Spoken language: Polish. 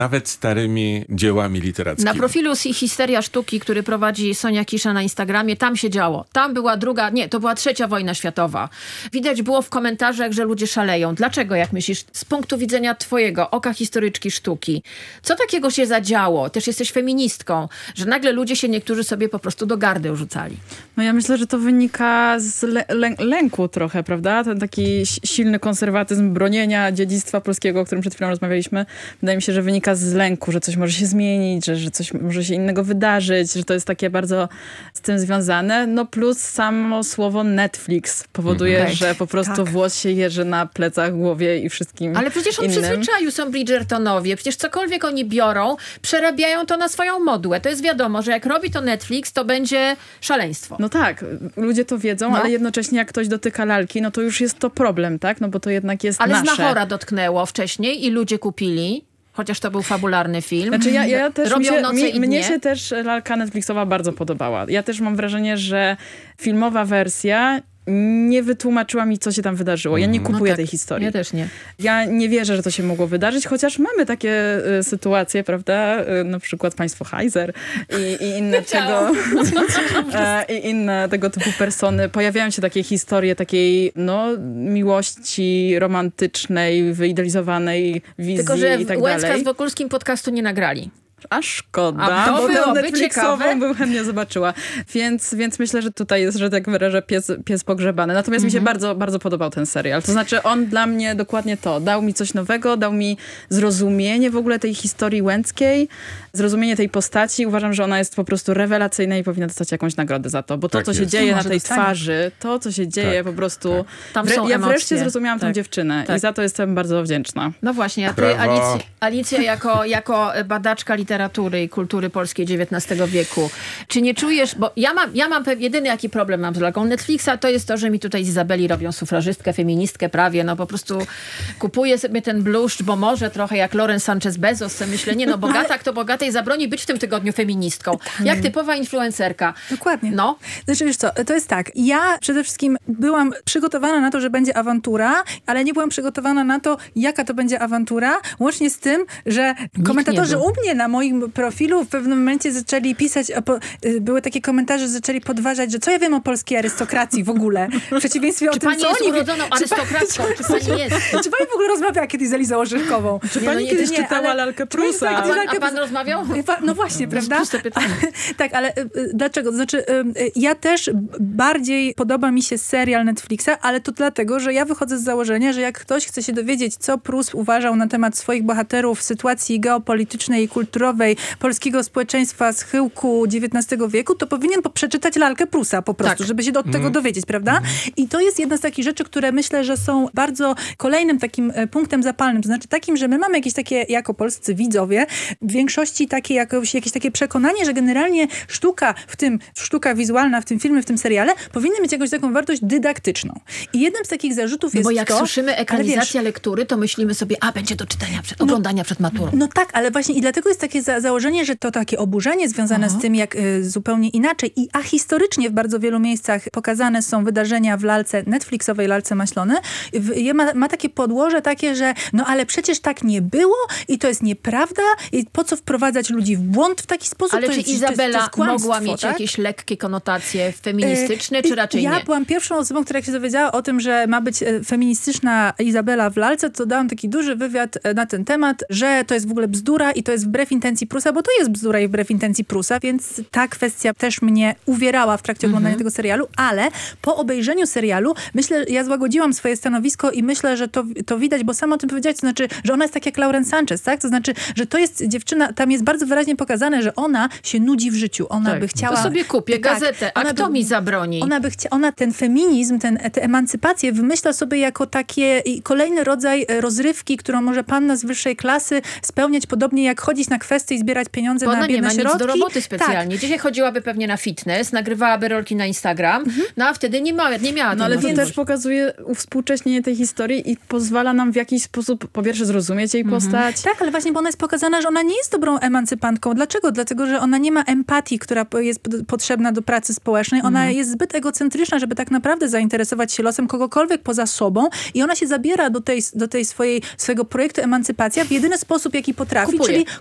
nawet starymi dziełami literackimi. Na profilu Histeria Sztuki, który prowadzi Sonia Kisza na Instagramie, tam się działo. Tam była to była trzecia wojna światowa. Widać było w komentarzach, że ludzie szaleją. Dlaczego, jak myślisz, z punktu widzenia twojego oka historyczki sztuki? Co takiego się zadziało? Też jesteś feministką, że nagle ludzie się niektórzy sobie po prostu do gardy rzucali. No ja myślę, że to wynika z lęku trochę, prawda? Ten taki silny konserwatyzm bronienia dziedzictwa polskiego, o którym przed chwilą rozmawialiśmy. Wydaje mi się, że wynika z lęku, że coś może się zmienić, że coś może się innego wydarzyć, że to jest takie bardzo z tym związane. No plus samo słowo Netflix powoduje, że po prostu włos się jeży na plecach, głowie i wszystkim Ale przecież on innym. przyzwyczaju są Bridgertonowie. Przecież cokolwiek oni biorą, przerabiają to na swoją modłę. To jest wiadomo, że jak robi to Netflix, to będzie szaleństwo. No tak, ludzie to wiedzą, ale jednocześnie jak ktoś dotyka lalki, no to już jest to problem, tak? No bo to jednak jest Ale nasze. Znachora dotknęło wcześniej i ludzie kupili. Chociaż to był fabularny film. Znaczy ja też, mnie dnie. się też lalka Netflixowa bardzo podobała. Ja też mam wrażenie, że filmowa wersja nie wytłumaczyła mi, co się tam wydarzyło. Ja nie kupuję tej historii. Ja też nie. Ja nie wierzę, że to się mogło wydarzyć, chociaż mamy takie sytuacje, prawda? Na przykład państwo Heiser i inne i inne tego typu persony. Pojawiają się takie historie takiej miłości romantycznej, wyidealizowanej wizji Tylko, że i tak Łęcka dalej. z Wokulskim podcastu nie nagrali. A szkoda, A to bo byłoby tę Netflixową ciekawe. bym chętnie zobaczyła. Więc myślę, że tutaj jest, że tak wyrażę, pies pogrzebany. Natomiast mi się bardzo, bardzo podobał ten serial. To znaczy on dla mnie dokładnie to. Dał mi coś nowego, dał mi zrozumienie w ogóle tej historii łęckiej, zrozumienie tej postaci. Uważam, że ona jest po prostu rewelacyjna i powinna dostać jakąś nagrodę za to. Bo to, co się dzieje na tej twarzy, to, co się dzieje po prostu... Tam są ja emocje. wreszcie zrozumiałam tę dziewczynę i za to jestem bardzo wdzięczna. No właśnie, a ty, Brawo. Alicja jako badaczka literatury i kultury polskiej XIX wieku, czy nie czujesz, bo ja mam jedyny jaki problem mam z lalką Netflixa, to jest to, że mi tutaj z Izabeli robią sufrażystkę, feministkę prawie, no po prostu kupuję sobie ten bluszcz, bo może trochę jak Lauren Sanchez Bezos, sobie myślę, bogata, kto bogatej zabroni być w tym tygodniu feministką. Jak typowa influencerka. Dokładnie. No. Znaczy wiesz co, to jest tak, ja przede wszystkim byłam przygotowana na to, że będzie awantura, ale nie byłam przygotowana na to, jaka to będzie awantura, łącznie z tym, że komentatorzy u mnie na moim profilu w pewnym momencie zaczęli pisać, były takie komentarze, że zaczęli podważać, że co ja wiem o polskiej arystokracji w ogóle, w przeciwieństwie o Czy tym, pani co jest oni... urodzoną arystokratką? Czy pani jest? Czy pani w ogóle rozmawia kiedyś z Elizą Orzeszkową? Czy pani kiedyś czytała lalkę Prusa? A pan rozmawiał? No właśnie, prawda? Proste pytanie. Tak, ale dlaczego? To znaczy, ja też bardziej podoba mi się serial Netflixa, ale to dlatego, że ja wychodzę z założenia, że jak ktoś chce się dowiedzieć, co Prus uważał na temat swoich bohaterów w sytuacji geopolitycznej i kulturowej polskiego społeczeństwa z chyłku XIX wieku, to powinien przeczytać lalkę Prusa po prostu, żeby się od tego dowiedzieć, prawda? I to jest jedna z takich rzeczy, które myślę, że są bardzo kolejnym takim punktem zapalnym. To znaczy takim, że my mamy jakieś takie, jako polscy widzowie, w większości takie jakieś takie przekonanie, że generalnie sztuka wizualna w tym filmie, w tym seriale powinny mieć jakąś taką wartość dydaktyczną. I jednym z takich zarzutów jest Bo jak to... słyszymy ekranizacja lektury, to myślimy sobie, będzie do czytania, oglądania przed maturą. No tak, ale właśnie i dlatego jest takie założenie, że to takie oburzenie związane z tym, jak zupełnie inaczej a historycznie w bardzo wielu miejscach pokazane są wydarzenia w lalce Netflixowej, lalce Maślony, ma takie podłoże takie, że ale przecież tak nie było i to jest nieprawda i po co wprowadzać ludzi w błąd w taki sposób? Ale to czy jest, Izabela to jest kłamstwo, mogła mieć tak? jakieś lekkie konotacje feministyczne, czy raczej ja nie? byłam pierwszą osobą, która jak się dowiedziała o tym, że ma być feministyczna Izabela w lalce, to dałam taki duży wywiad na ten temat, że to jest w ogóle bzdura i to jest wbrew intencji Prusa, bo to jest bzdura i wbrew intencji Prusa, więc ta kwestia też mnie uwierała w trakcie oglądania tego serialu, ale po obejrzeniu serialu ja złagodziłam swoje stanowisko i myślę, że to widać, bo sama o tym powiedziałaś, to znaczy, że ona jest tak jak Lauren Sanchez, tak? To znaczy, że to jest dziewczyna, tam jest bardzo wyraźnie pokazane, że ona się nudzi w życiu. Ona by chciała... To sobie kupię gazetę, a kto mi zabroni? Ona ten feminizm, tę emancypację wymyśla sobie jako kolejny rodzaj rozrywki, którą może panna z wyższej klasy spełniać podobnie jak chodzić na kwestie i zbierać pieniądze Bo na ona nie biedne ma nic środki. do roboty specjalnie. Tak. Dzisiaj chodziłaby pewnie na fitness, nagrywałaby rolki na Instagram, no a wtedy nie miała tej No ale to możliwości. też pokazuje uwspółcześnienie tej historii i pozwala nam w jakiś sposób, po pierwsze, zrozumieć jej postać. Tak, ale właśnie, bo ona jest pokazana, że ona nie jest dobrą emancypantką. Dlaczego? Dlatego, że ona nie ma empatii, która jest potrzebna do pracy społecznej. Ona jest zbyt egocentryczna, żeby tak naprawdę zainteresować się losem kogokolwiek poza sobą i ona się zabiera do swojego projektu emancypacja w jedyny sposób, jaki potrafi, Kupuje. czyli